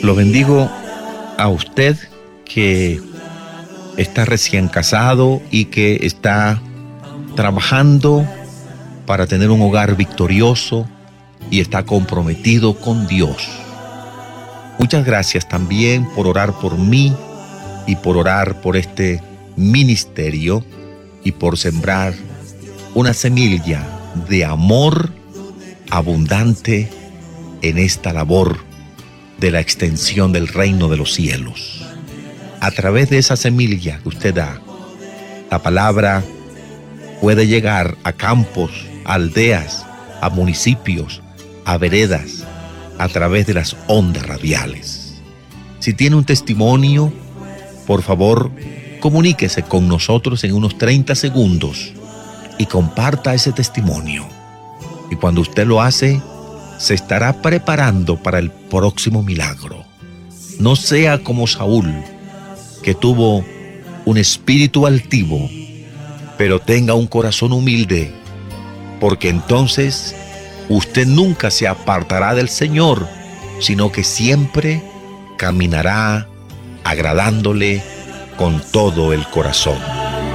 Lo bendigo a usted que está recién casado y que está trabajando para tener un hogar victorioso y está comprometido con Dios. Muchas gracias también por orar por mí y por orar por este ministerio y por sembrar una semilla de amor abundante en esta labor de la extensión del reino de los cielos. A través de esa semilla que usted da, la palabra puede llegar a campos, a aldeas, a municipios, a veredas, a través de las ondas radiales. Si tiene un testimonio, por favor, comuníquese con nosotros en unos 30 segundos y comparta ese testimonio. Y cuando usted lo hace, se estará preparando para el próximo milagro. No sea como Saúl, que tuvo un espíritu altivo, pero tenga un corazón humilde, porque entonces usted nunca se apartará del Señor, sino que siempre caminará agradándole con todo el corazón.